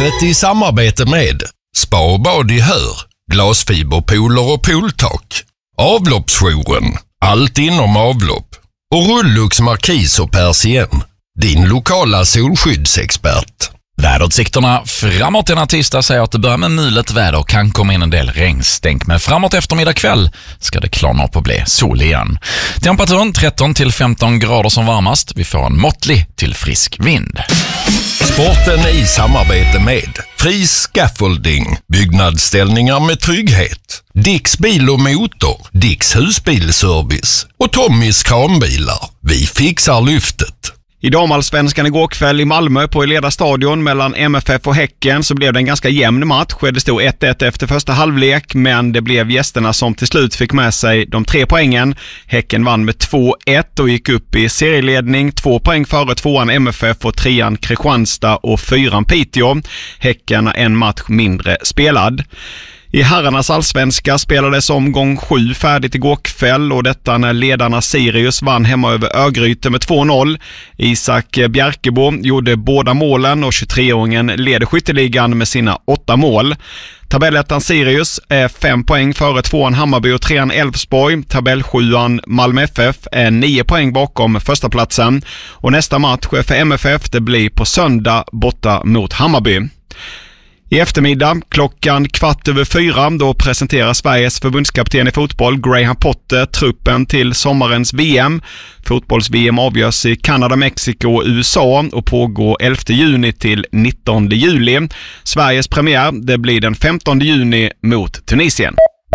Sportbladet i samarbete med Spa och bad i Hör, glasfiberpooler och pooltak, Avloppsjouren, allt inom avlopp och Rullux Markis och Persien, din lokala solskyddsexpert. Väderutsikterna framåt denna tisdag säger att det börjar med mulet väder och kan komma in en del regnstänk. Men framåt eftermiddag kväll ska det klarna upp och bli sol igen. Temperaturen 13 till 15 grader som varmast. Vi får en måttlig till frisk vind. Sporten i samarbete med Fri Scaffolding, byggnadsställningar med trygghet, Dicks bil och motor, Dicks husbilservice och Tommys kranbilar. Vi fixar lyftet. I damallsvenskan igår kväll i Malmö på Eleda stadion mellan MFF och Häcken så blev det en ganska jämn match. Det stod 1-1 efter första halvlek, men det blev gästerna som till slut fick med sig de 3 poängen. Häcken vann med 2-1 och gick upp i serieledning, 2 poäng före 2an MFF och 3an Kristianstad och 4an Piteå. Häcken har en match mindre spelad. I herrarnas allsvenska spelades omgång 7 färdigt igår kväll och detta när ledarna Sirius vann hemma över Örgryte med 2-0. Isak Bjerkebo gjorde båda målen och 23-åringen leder skytteligan med sina 8 mål. Tabellettan Sirius är 5 poäng före 2an Hammarby och 3an Elfsborg. Tabell 7an Malmö FF är 9 poäng bakom första platsen. Och nästa match för MFF det blir på söndag borta mot Hammarby. I eftermiddag klockan 3:15 då presenterar Sveriges förbundskapten i fotboll Graham Potter truppen till sommarens VM. Fotbolls-VM avgörs i Kanada, Mexiko och USA och pågår 11 juni till 19 juli. Sveriges premiär det blir den 15 juni mot Tunisien.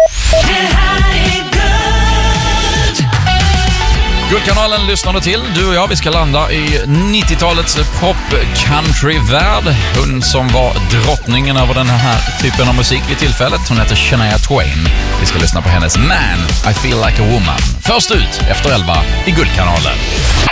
Guldkanalen lyssnar du till. Du och jag, vi ska landa i 90-talets pop-country-värld. Hon som var drottningen över den här typen av musik vid tillfället. Hon heter Shania Twain. Vi ska lyssna på hennes Man, I Feel Like a Woman. Först ut efter 11 i Guldkanalen.